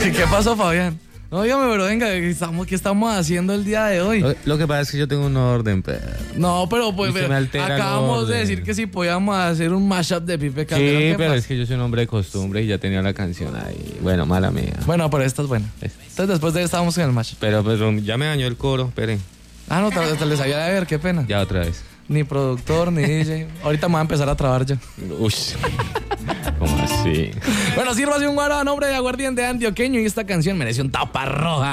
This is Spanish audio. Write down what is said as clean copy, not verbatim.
¿Qué pasó, Fabián? No, dígame, pero venga, ¿qué estamos haciendo el día de hoy? Lo que pasa es que yo tengo un orden, pero... No, pero pues acabamos de decir que si podíamos hacer un mashup de Pipe Calderón. Sí, pero es que yo soy un hombre de costumbre y ya tenía la canción ahí. Bueno, mala mía. Bueno, pero esta es buena. Entonces después de esta vamos en el mashup. Pero pues ya me dañó el coro, esperen. Ah, no, te les había de ver, qué pena. Ya otra vez. Ni productor, ni DJ. Ahorita me voy a empezar a trabar yo. Uy, ¿cómo así? Bueno, sírvase un guaro a nombre de Aguardiente Antioqueño y esta canción merece un tapa roja.